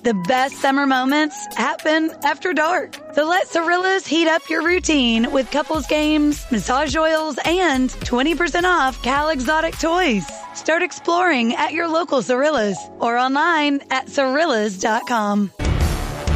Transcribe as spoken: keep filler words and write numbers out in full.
The best summer moments happen after dark. So let Cirillas heat up your routine with couples games, massage oils, and twenty percent off Cal Exotic toys. Start exploring at your local Cirillas or online at Cirillas dot com.